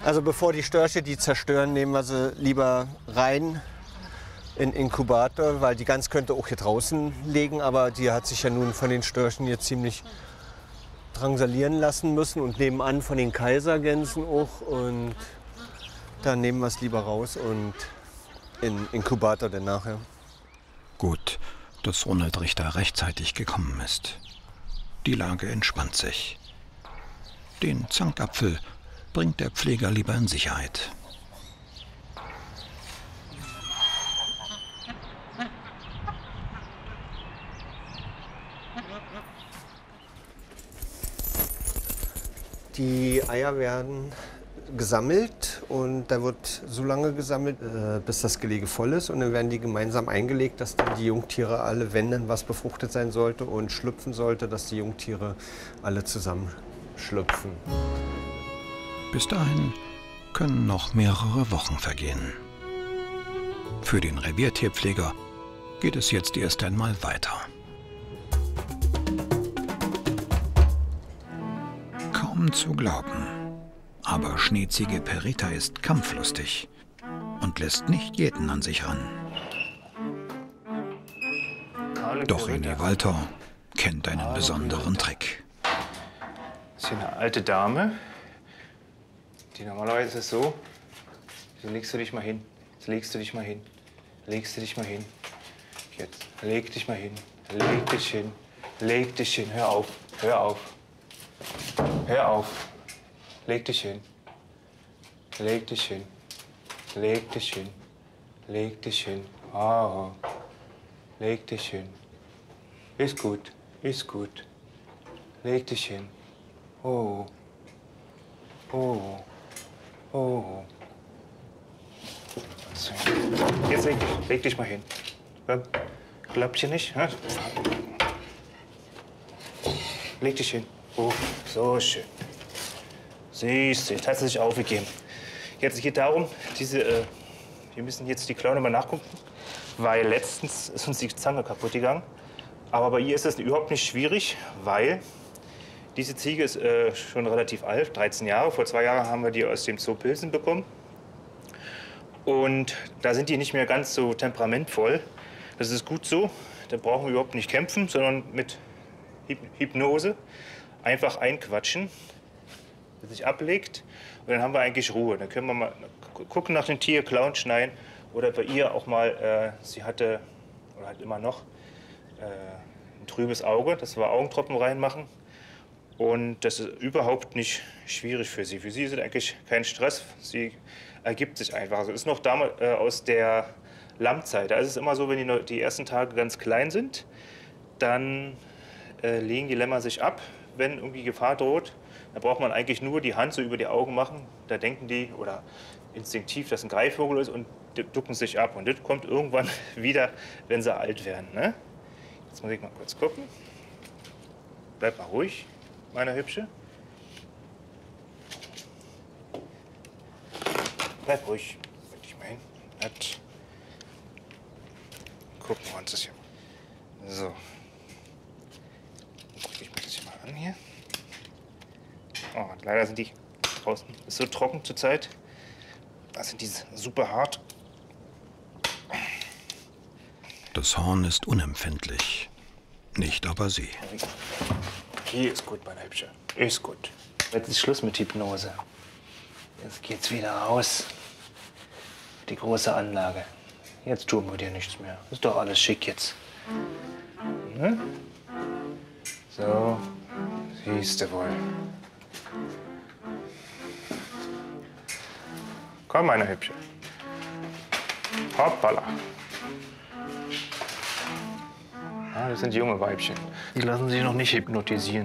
Also bevor die Störche die zerstören, nehmen wir sie lieber rein in den Inkubator, weil die Gans könnte auch hier draußen legen, aber die hat sich ja nun von den Störchen hier ziemlich drangsalieren lassen müssen und nebenan von den Kaisergänsen auch. Und dann nehmen wir es lieber raus und in den Inkubator dann nachher. Gut, dass Ronald Richter rechtzeitig gekommen ist. Die Lage entspannt sich. Den Zankapfel bringt der Pfleger lieber in Sicherheit. Die Eier werden gesammelt und da wird so lange gesammelt, bis das Gelege voll ist. Und dann werden die gemeinsam eingelegt, dass dann die Jungtiere alle, wenn dann was befruchtet sein sollte und schlüpfen sollte, dass die Jungtiere alle zusammen schlüpfen. Bis dahin können noch mehrere Wochen vergehen. Für den Reviertierpfleger geht es jetzt erst einmal weiter. Kaum zu glauben, aber Schneeziege Perita ist kampflustig und lässt nicht jeden an sich ran. Doch René Walter kennt einen besonderen Trick. Das ist hier eine alte Dame. Die normalerweise ist es so. So legst du dich mal hin. Jetzt legst du dich mal hin. Legst du dich mal hin. Jetzt leg dich mal hin. Leg dich hin. Leg dich hin. Hör auf. Hör auf. Hör auf. Leg dich hin. Leg dich hin. Leg dich hin. Leg dich hin. Ah. Leg dich hin. Ist gut. Ist gut. Leg dich hin. Oh. Oh. Oh. So. Jetzt leg dich mal hin. Klappt hier nicht? Ne? Leg dich hin. Oh, so schön. Siehst du, jetzt hat sie sich aufgegeben. Jetzt geht darum, wir müssen jetzt die Klaue mal nachgucken, weil letztens ist uns die Zange kaputt gegangen. Aber bei ihr ist das überhaupt nicht schwierig, weil diese Ziege ist schon relativ alt, 13 Jahre. Vor 2 Jahren haben wir die aus dem Zoo Pilsen bekommen. Und da sind die nicht mehr ganz so temperamentvoll. Das ist gut so. Da brauchen wir überhaupt nicht kämpfen, sondern mit Hypnose einfach einquatschen, bis sich ablegt. Und dann haben wir eigentlich Ruhe. Dann können wir mal gucken nach dem Tier, klauen, schneiden. Oder bei ihr auch mal, sie hatte, oder hat immer noch, ein trübes Auge, dass wir Augentropfen reinmachen. Und das ist überhaupt nicht schwierig für sie. Für sie ist es eigentlich kein Stress. Sie ergibt sich einfach. Also ist noch damals aus der Lammzeit. Da ist es immer so, wenn die ersten Tage ganz klein sind, dann legen die Lämmer sich ab, wenn irgendwie Gefahr droht. Da braucht man eigentlich nur die Hand so über die Augen machen. Da denken die, oder instinktiv, dass ein Greifvogel ist und ducken sich ab. Und das kommt irgendwann wieder, wenn sie alt werden. Ne? Jetzt muss ich mal kurz gucken. Bleib mal ruhig, meine Hübsche. Bleib ruhig. Leg dich mal hin. Nett. Gucken wir uns das hier. So. Dann drücke ich mir das hier mal an hier. Oh, leider sind die draußen. Ist so trocken zurzeit. Da sind die super hart. Das Horn ist unempfindlich. Nicht aber sie. Hier ist gut, meine Hübsche. Ist gut. Jetzt ist Schluss mit Hypnose. Jetzt geht's wieder raus. Die große Anlage. Jetzt tun wir dir nichts mehr. Ist doch alles schick jetzt. Ne? So, siehst du wohl. Komm, meine Hübsche. Hoppala. Ah, das sind junge Weibchen. Die lassen sich noch nicht hypnotisieren.